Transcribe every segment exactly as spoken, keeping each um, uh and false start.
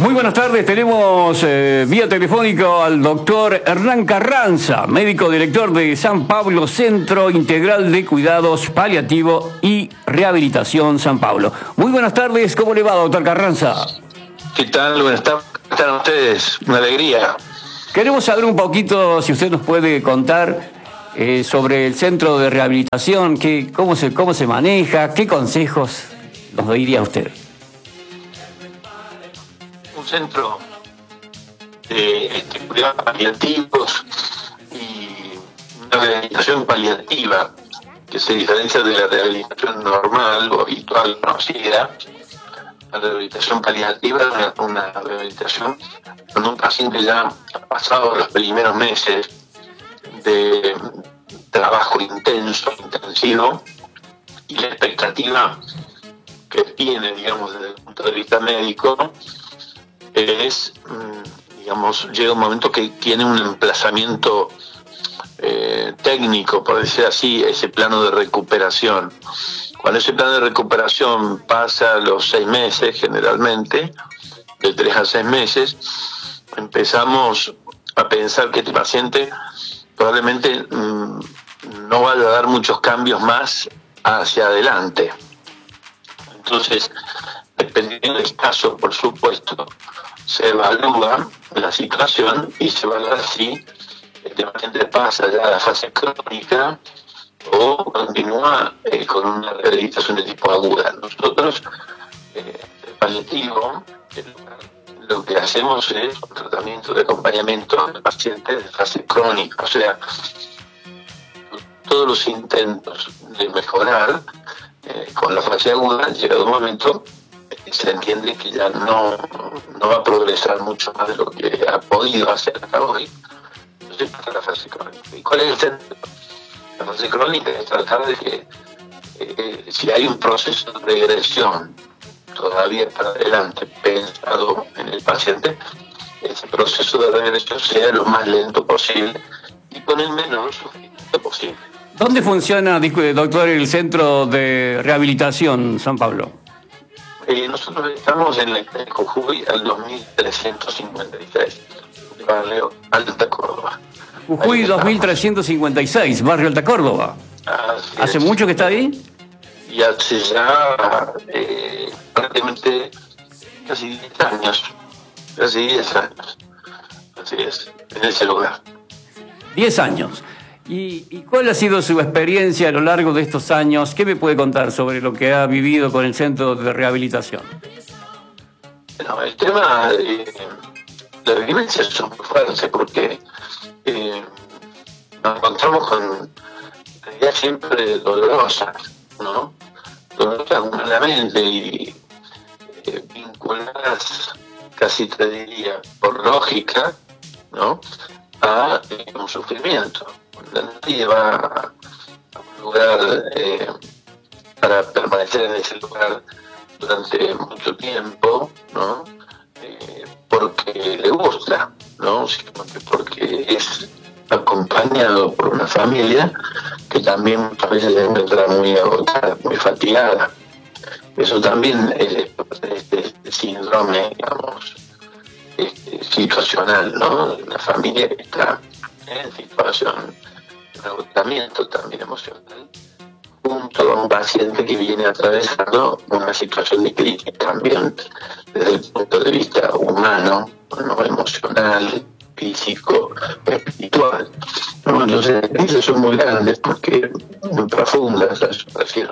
Muy buenas tardes, tenemos eh, vía telefónico al doctor Hernán Carranza, médico director de San Pablo Centro Integral de Cuidados Paliativos y Rehabilitación San Pablo. Muy buenas tardes, ¿cómo le va, doctor Carranza? ¿Qué tal? Buenas tardes, ¿cómo están ustedes? Una alegría. Queremos saber un poquito, si usted nos puede contar eh, sobre el centro de rehabilitación, qué, cómo, se, cómo se maneja, qué consejos nos diría usted. Un centro de este, cuidados paliativos y una rehabilitación paliativa que se diferencia de la rehabilitación normal o habitual conocida. La rehabilitación paliativa es una, una rehabilitación cuando un paciente ya ha pasado los primeros meses de trabajo intenso, intensivo, y la expectativa que tiene, digamos, desde el punto de vista médico, es, digamos, llega un momento que tiene un emplazamiento eh, técnico, por decir así, ese plano de recuperación. Cuando ese plano de recuperación pasa los seis meses, generalmente, de tres a seis meses, empezamos a pensar que este paciente probablemente mmm, no vaya a dar muchos cambios más hacia adelante. Entonces, dependiendo del caso, por supuesto, se evalúa la situación y se evalúa si este paciente pasa ya a la fase crónica o continúa eh, con una rehabilitación de tipo aguda. Nosotros, eh, el paliativo, el, lo que hacemos es un tratamiento de acompañamiento del paciente de fase crónica, o sea, todos los intentos de mejorar eh, con la fase aguda, llegado un momento, se entiende que ya no, no va a progresar mucho más de lo que ha podido hacer hasta hoy. Entonces pasa la fase crónica. ¿Y cuál es el centro? La fase crónica es tratar de que eh, si hay un proceso de regresión todavía para adelante pensado en el paciente, ese proceso de regresión sea lo más lento posible y con el menor sufrimiento posible. ¿Dónde funciona, doctor, el centro de rehabilitación San Pablo? Eh, nosotros estamos en la calle Jujuy al dos mil trescientos cincuenta y seis, barrio Alta Córdoba. Jujuy dos mil trescientos cincuenta y seis, barrio Alta Córdoba. Así ¿Hace es. mucho que está ahí? Y hace ya eh, prácticamente casi diez años. Casi diez años. Así es, en ese lugar. diez años. ¿Y, ¿Y cuál ha sido su experiencia a lo largo de estos años? ¿Qué me puede contar sobre lo que ha vivido con el centro de rehabilitación? Bueno, el tema de las vivencias son muy fuertes porque eh, nos encontramos con ideas siempre dolorosas, ¿no? Dolorosas humanamente y eh, vinculadas, casi te diría, por lógica, ¿no? A eh, un sufrimiento. Nadie va a un lugar eh, para permanecer en ese lugar durante mucho tiempo, ¿no? Eh, porque le gusta, ¿no? Sino que porque es acompañado por una familia que también muchas veces se encuentra muy agotada, muy fatigada. Eso también es este, este síndrome, digamos, este, situacional, ¿no? La familia que está en situación de agotamiento también emocional, junto a un paciente que viene atravesando una situación de crisis también desde el punto de vista humano, ¿no? Emocional, físico, espiritual. ¿No? Entonces, las crisis son muy grandes porque muy profundas, a eso me refiero.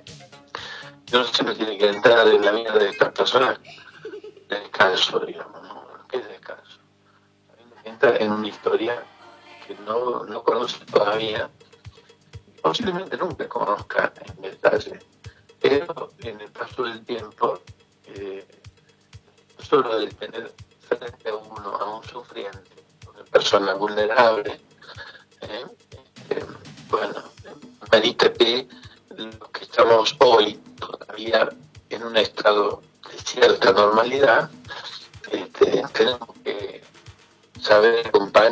Uno siempre tiene que entrar en la vida de estas personas descalzo, digamos, ¿no? ¿Qué es descalzo? Entra en una historia que no, no conoce todavía, posiblemente nunca conozca en detalle, pero en el paso del tiempo, eh, no solo el tener frente a uno, a un sufriente, una persona vulnerable, eh, eh, bueno, merita que los que estamos hoy todavía en un estado de cierta normalidad, este, tenemos que saber acompañar